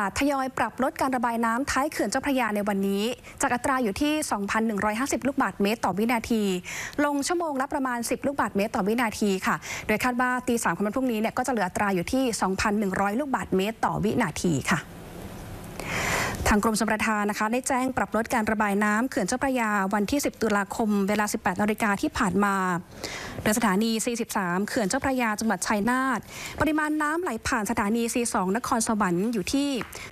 ทยอยปรับลดการระบายน้ำท้ายเขื่อนเจ้าพระยาในวันนี้จากอัตราอยู่ที่ 2,150 ลูกบาศก์เมตรต่อวินาทีลงชั่วโมงละประมาณ10 ลูกบาศก์เมตรต่อวินาทีค่ะโดยคาดว่าตี 3 ของวันพรุ่งนี้ก็จะเหลืออัตราอยู่ที่ 2,100 ลูกบาศก์เมตรต่อวินาทีค่ะทางกรมชลประทานนะคะได้แจ้งปรับลดการระบายน้ำเขื่อนเจ้าพระยาวันที่10 ตุลาคมเวลา 18 นาฬิกาที่ผ่านมาโดยสถานี 43 เขื่อนเจ้าพระยาจังหวัดชัยนาทปริมาณน้ำไหลผ่านสถานี 42 นครสวรรค์อยู่ที่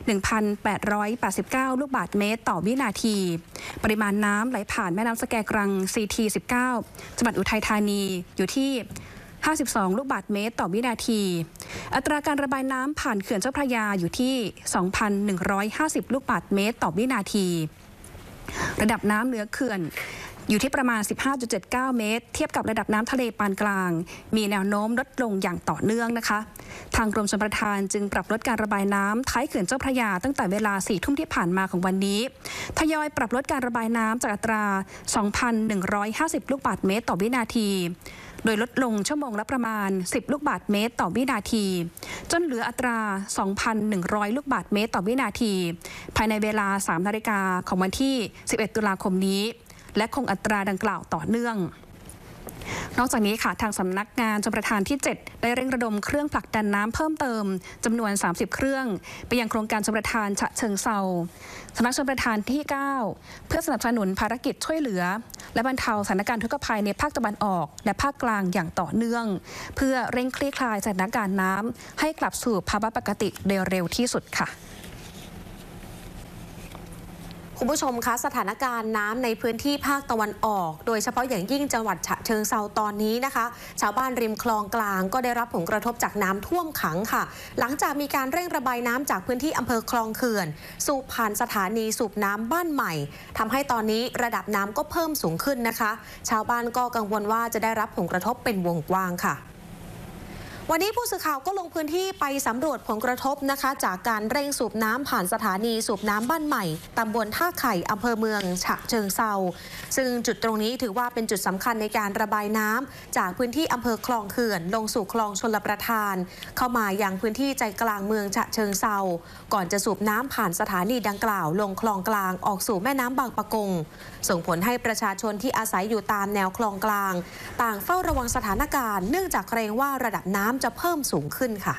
1,889 ลูกบาศก์เมตรต่อวินาทีปริมาณน้ำไหลผ่านแม่น้ำสแกกรัง CT 19 จังหวัดอุทัยธานีอยู่ที่52 ลูกบาศก์เมตรต่อวินาทีอัตราการระบายน้ำผ่านเขื่อนเจ้าพระยาอยู่ที่ 2,150 ลูกบาศก์เมตรต่อวินาทีระดับน้ำเหนือเขื่อนอยู่ที่ประมาณ 15.79 เมตรเทียบกับระดับน้ำทะเลปานกลางมีแนวโน้มลดลงอย่างต่อเนื่องนะคะทางกรมชลประทานจึงปรับลดการระบายน้ำท้ายเขื่อนเจ้าพระยาตั้งแต่เวลา 4 ทุ่มที่ผ่านมาของวันนี้ทยอยปรับลดการระบายน้ำจากอัตรา 2,150 ลูกบาศก์เมตรต่อวินาทีโดยลดลงชั่วโมงละประมาณ10 ลูกบาศก์เมตรต่อวินาทีจนเหลืออัตรา 2,100 ลูกบาศก์เมตรต่อวินาทีภายในเวลา 3 นาฬิกาของวันที่ 11 ตุลาคมนี้และคงอัตราดังกล่าวต่อเนื่องนอกจากนี้ค่ะทางสำนักงานชลประทานที่ 7 ได้เร่งระดมเครื่องผลักดันน้ำเพิ่มเติมจำนวน30 เครื่องไปยังโครงการชลประทานฉะเชิงเทราสำนักชลประทานที่ 9 เพื่อสนับสนุนภารกิจช่วยเหลือและบรรเทาสถานการณ์ทุกภัยในภาคตะวันออกและภาคกลางอย่างต่อเนื่องเพื่อเร่งคลี่คลายสถานการณ์น้ำให้กลับสู่ภาวะปกติโดยเร็วที่สุดค่ะคุณผู้ชมคะสถานการณ์น้ำในพื้นที่ภาคตะวันออกโดยเฉพาะอย่างยิ่งจังหวัดฉะเชิงเทราตอนนี้นะคะชาวบ้านริมคลองกลางก็ได้รับผลกระทบจากน้ำท่วมขังค่ะหลังจากมีการเร่งระบายน้ำจากพื้นที่อำเภอคลองเขื่อนสูบผ่านสถานีสูบน้ำบ้านใหม่ทำให้ตอนนี้ระดับน้ำก็เพิ่มสูงขึ้นนะคะชาวบ้านก็กังวลว่าจะได้รับผลกระทบเป็นวงกว้างค่ะวันนี้ผู้สื่อข่าวก็ลงพื้นที่ไปสำรวจผลกระทบนะคะจากการเร่งสูบน้ำผ่านสถานีสูบน้ำบ้านใหม่ตำบลท่าไข่อำเภอเมืองฉะเชิงเทราซึ่งจุดตรงนี้ถือว่าเป็นจุดสำคัญในการระบายน้ำจากพื้นที่อำเภอคลองเขื่อนลงสู่คลองชลประทานเข้ามายังพื้นที่ใจกลางเมืองฉะเชิงเทราก่อนจะสูบน้ำผ่านสถานีดังกล่าวลงคลองกลางออกสู่แม่น้ำบางปะกงส่งผลให้ประชาชนที่อาศัยอยู่ตามแนวคลองกลางต่างเฝ้าระวังสถานการณ์เนื่องจากเกรงว่าระดับน้ำจะเพิ่มสูงขึ้นค่ะ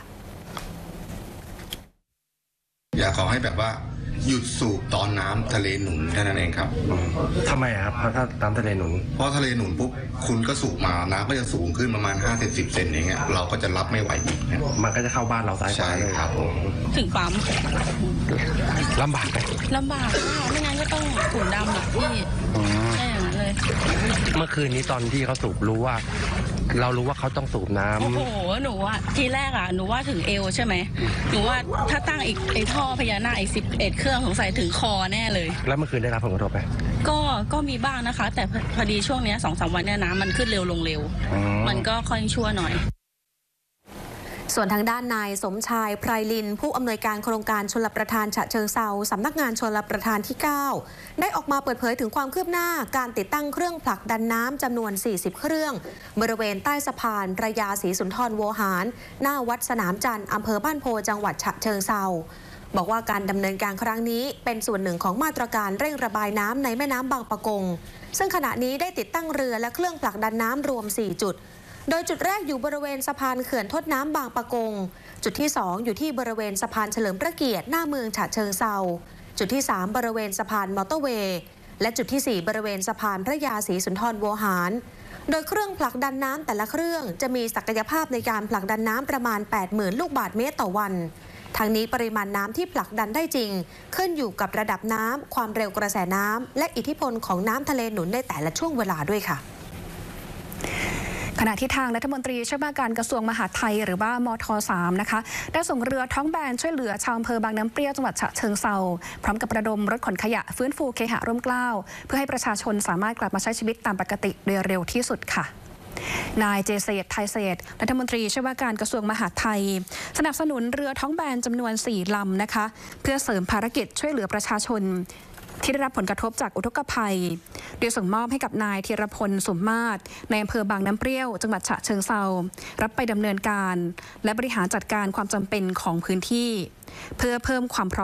อยากขอให้แบบว่าหยุดสูบตอนน้ำทะเลหนุนแค่นั้นเองครับทำไมครับเพราะถ้าน้ำทะเลหนุนเพราะทะเลหนุนปุ๊บคุณก็สูบมาน้ำก็จะสูงขึ้นประมาณ5-10 เซนอย่างเงี้ยเราก็จะรับไม่ไหวอีกมันก็จะเข้าบ้านเราซ้ายขวาเลยครับถึงปั๊มลำบากไหมลำบากไม่งั้นก็ต้องถุงดำแบบที่ใช่อย่างนั้นเลยเมื่อคืนนี้ตอนที่เขาสูบเรารู้ว่าเขาต้องสูบน้ำโอ้โหหนูว่าทีแรกหนูว่าถึงเอวใช่ไหมหนูว่าถ้าตั้งอีกไอ้ท่อพญานาคอีก11 เครื่องสงสัยถึงคอแน่เลยแล้วเมื่อคืนได้รับผลกระทบไหมก็มีบ้างนะคะแต่พอดีช่วงนี้ 2-3 วันเนี่ยน้ำมันขึ้นเร็วลงเร็วมันก็ค่อยชั่วหน่อยส่วนทางด้านนายสมชายไพรลินผู้อำนวยการโครงการชลประทานฉะเชิงเทราสำนักงานชลประทานที่ 9 ได้ออกมาเปิดเผยถึงความคืบหน้าการติดตั้งเครื่องผลักดันน้ำจำนวน40 เครื่องบริเวณใต้สะพานพระยาศรีสุนทรโวหารหน้าวัดสนามจันทร์อำเภอบ้านโพจังหวัดฉะเชิงเทราบอกว่าการดำเนินการครั้งนี้เป็นส่วนหนึ่งของมาตรการเร่งระบายน้ำในแม่น้ำบางปะกงซึ่งขณะนี้ได้ติดตั้งเรือและเครื่องผลักดันน้ำรวม4 จุดโดยจุดแรกอยู่บริเวณสะพานเขื่อนทดน้ำบางปะกงจุดที่2อยู่ที่บริเวณสะพานเฉลิมพระเกียรติหน้าเมืองฉะเชิงเทราจุดที่3บริเวณสะพานมอเตอร์เวย์และจุดที่4บริเวณสะพานพระยาศรีสุนทรโวหารโดยเครื่องผลักดันน้ำแต่ละเครื่องจะมีศักยภาพในการผลักดันน้ำประมาณ 80,000 ลูกบาศก์เมตรต่อวันทางนี้ปริมาณน้ำที่ผลักดันได้จริงขึ้นอยู่กับระดับน้ำความเร็วกระแสน้ำและอิทธิพลของน้ำทะเลหนุนในแต่ละช่วงเวลาด้วยค่ะขณะที่ทางรัฐมนตรีช่วยว่าการกระทรวงมหาดไทยหรือว่ามท.3 นะคะได้ส่งเรือท้องแบนช่วยเหลือชาวอำเภอบางน้ำเปรี้ยวจังหวัดฉะเชิงเทราพร้อมกับระดมรถขนขยะฟื้นฟูเคหะร่มเกล้าเพื่อให้ประชาชนสามารถกลับมาใช้ชีวิตตามปกติโดยเร็วที่สุดค่ะนายเจเษตรไทยเศรษฐ์รัฐมนตรีช่วยว่าการกระทรวงมหาดไทยสนับสนุนเรือท้องแบนจำนวน4 ลำนะคะเพื่อเสริมภารกิจช่วยเหลือประชาชนที่ได้รับผลกระทบจากอุทกภัยโดยส่งมอบให้กับนายธีรพลสมมาตรในอำเภอบางน้ำเปรี้ยวจังหวัดฉะเชิงเทรารับไปดำเนินการและบริหารจัดการความจำเป็นของพื้นที่เพื่อเพิ่มความพร้อม